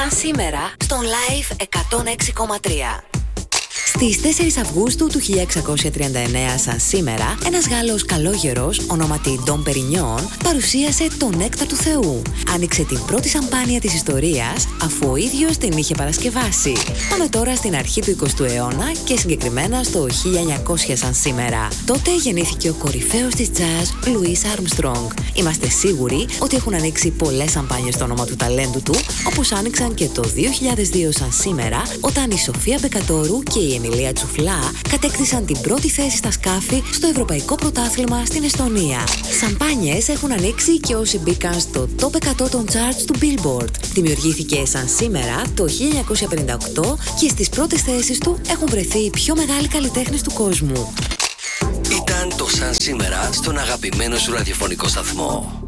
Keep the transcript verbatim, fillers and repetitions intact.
Σαν σήμερα, στον Live εκατόν έξι κόμμα τρία. Στις τέσσερις Αυγούστου του χίλια εξακόσια τριάντα εννέα, σαν σήμερα, ένας Γάλλος καλόγερος, ονόματι Ντον Περινιόν, παρουσίασε το νέκταρ του Θεού. Άνοιξε την πρώτη σαμπάνια της ιστορίας, αφού ο ίδιος την είχε παρασκευάσει. Πάμε τώρα στην αρχή του εικοστού αιώνα και συγκεκριμένα στο χίλια εννιακόσια σαν σήμερα. Τότε γεννήθηκε ο κορυφαίος της jazz, Λουίς Άρμστρονγκ. Είμαστε σίγουροι ότι έχουν ανοίξει πολλές σαμπάνιες στο όνομα του ταλέντου του, όπως άνοιξαν και το δύο χιλιάδες δύο σαν σήμερα, όταν η Σοφία Μπεκατόρου και η Εμιλία Τσουφλά κατέκτησαν την πρώτη θέση στα σκάφη στο Ευρωπαϊκό Πρωτάθλημα στην Εστονία. Σαμπάνιες έχουν ανοίξει και όσοι μπήκαν στο Top εκατό των charts του Billboard. Δημιουργήθηκε σαν σήμερα το χίλια εννιακόσια πενήντα οκτώ και στις πρώτες θέσεις του έχουν βρεθεί οι πιο μεγάλοι καλλιτέχνες του κόσμου. Ήταν το Σαν σήμερα στον αγαπημένο σου ραδιοφωνικό σταθμό.